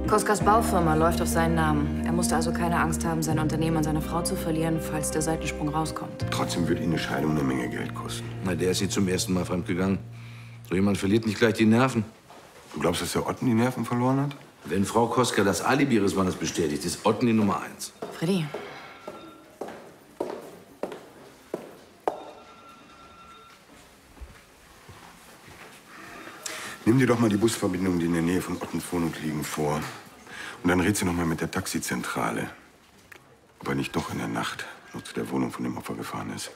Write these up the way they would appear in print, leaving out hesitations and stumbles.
Koskas Baufirma läuft auf seinen Namen. Er musste also keine Angst haben, sein Unternehmen an seine Frau zu verlieren, falls der Seitensprung rauskommt. Trotzdem wird ihn eine Scheidung eine Menge Geld kosten. Na, der ist hier zum ersten Mal fremdgegangen. So jemand verliert nicht gleich die Nerven. Du glaubst, dass der Otten die Nerven verloren hat? Wenn Frau Koska das Alibi ihres Mannes bestätigt, ist Otten die Nummer 1. Freddy. Nimm dir doch mal die Busverbindungen, die in der Nähe von Ottens Wohnung liegen, vor. Und dann red sie noch mal mit der Taxizentrale. Ob er nicht doch in der Nacht nur zu der Wohnung von dem Opfer gefahren ist.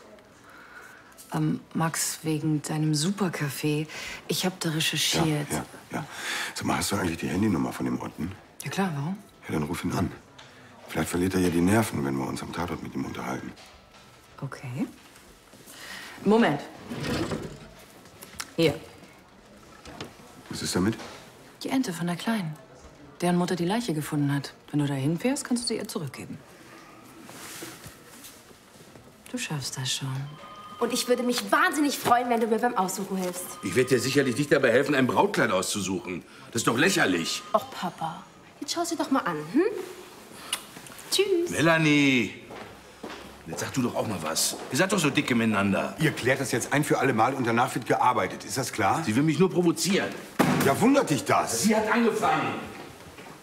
Max, wegen deinem Supercafé. Ich habe da recherchiert. Ja. Sag mal, hast du eigentlich die Handynummer von dem Otten? Ja klar, warum? Ja, dann ruf ihn an. Vielleicht verliert er ja die Nerven, wenn wir uns am Tatort mit ihm unterhalten. Okay. Moment. Hier. Was ist damit? Die Ente von der Kleinen. Deren Mutter die Leiche gefunden hat. Wenn du da hinfährst, kannst du sie ihr zurückgeben. Du schaffst das schon. Und ich würde mich wahnsinnig freuen, wenn du mir beim Aussuchen hilfst. Ich werde dir sicherlich nicht dabei helfen, ein Brautkleid auszusuchen. Das ist doch lächerlich. Och, Papa, jetzt schau sie doch mal an, hm? Tschüss. Melanie! Jetzt sag du doch auch mal was. Ihr seid doch so dicke miteinander. Ihr klärt das jetzt ein für alle Mal und danach wird gearbeitet. Ist das klar? Sie will mich nur provozieren. Ja, wundert dich das? Sie hat angefangen.